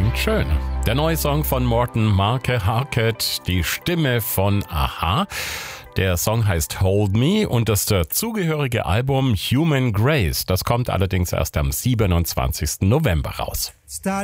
Klingt schön. Der neue Song von Morten Marke Harket, die Stimme von a-ha. Der Song heißt Hold Me und das dazugehörige Album Human Grace. Das kommt allerdings erst am 27. November raus.